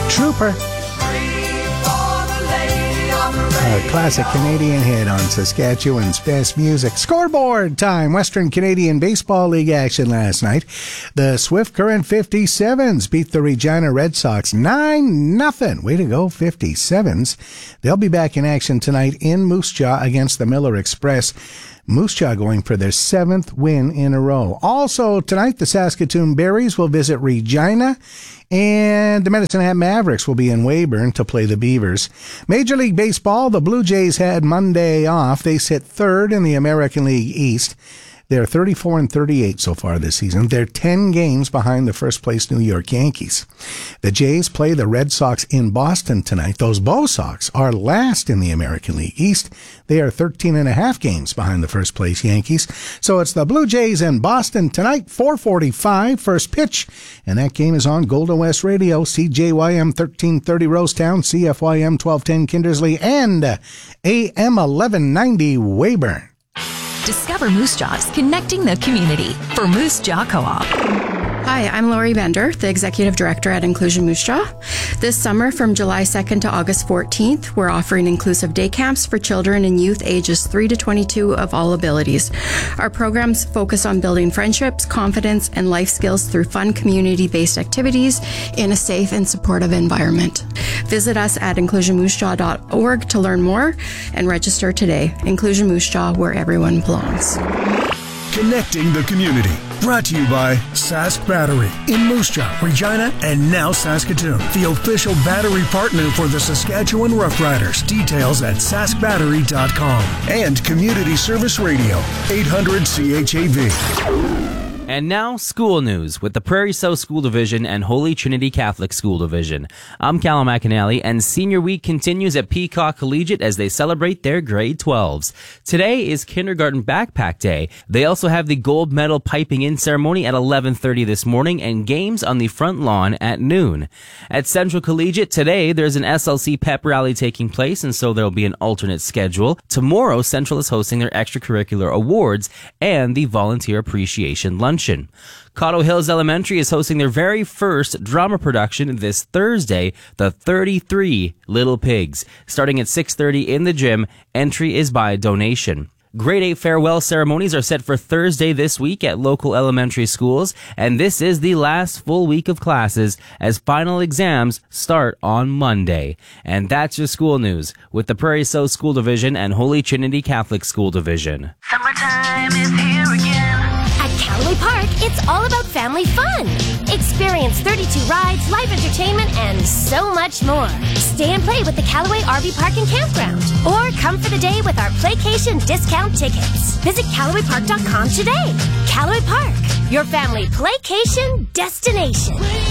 Trooper. A classic Canadian hit on Saskatchewan's best music. Scoreboard time. Western Canadian Baseball League action last night. The Swift Current 57s beat the Regina Red Sox 9-0. Way to go, 57s. They'll be back in action tonight in Moose Jaw against the Miller Express. Moose Jaw going for their 7th win in a row. Also tonight, the Saskatoon Berries will visit Regina, and the Medicine Hat Mavericks will be in Weyburn to play the Beavers. Major League Baseball, the Blue Jays had Monday off. They sit 3rd in the American League East. They're 34-38 so far this season. They're 10 games behind the first-place New York Yankees. The Jays play the Red Sox in Boston tonight. Those Bo Sox are last in the American League East. They are 13.5 games behind the first-place Yankees. So it's the Blue Jays in Boston tonight, 4:45, first pitch. And that game is on Golden West Radio, CJYM 1330 Rosetown, CFYM 1210 Kindersley, and AM 1190 Weyburn. Discover Moose Jaw's connecting the community for Moose Jaw Co-op. Hi, I'm Lori Bender, the Executive Director at Inclusion Moose Jaw. This summer, from July 2nd to August 14th, we're offering inclusive day camps for children and youth ages 3 to 22 of all abilities. Our programs focus on building friendships, confidence, and life skills through fun community-based activities in a safe and supportive environment. Visit us at inclusionmoosejaw.org to learn more and register today. Inclusion Moose Jaw, where everyone belongs. Connecting the community. Brought to you by Sask Battery in Moose Jaw, Regina, and now Saskatoon, the official battery partner for the Saskatchewan Roughriders. Details at saskbattery.com. And Community Service Radio, 800 CHAV. And now, school news with the Prairie South School Division and Holy Trinity Catholic School Division. I'm Callum McAnally, and Senior Week continues at Peacock Collegiate as they celebrate their grade 12s. Today is Kindergarten Backpack Day. They also have the gold medal piping in ceremony at 11:30 this morning and games on the front lawn at noon. At Central Collegiate today, there's an SLC pep rally taking place, and so there'll be an alternate schedule. Tomorrow, Central is hosting their extracurricular awards and the volunteer appreciation luncheon. Cotto Hills Elementary is hosting their very first drama production this Thursday, The 33 Little Pigs. Starting at 6:30 in the gym, entry is by donation. Grade 8 farewell ceremonies are set for Thursday this week at local elementary schools, and this is the last full week of classes as final exams start on Monday. And that's your school news with the Prairie South School Division and Holy Trinity Catholic School Division. Summertime is here again. At Callaway Park, it's all about family fun. Experience 32 rides, live entertainment, and so much more. Stay and play with the Callaway RV Park and Campground. Or come for the day with our Playcation discount tickets. Visit CallawayPark.com today. Callaway Park, your family playcation destination.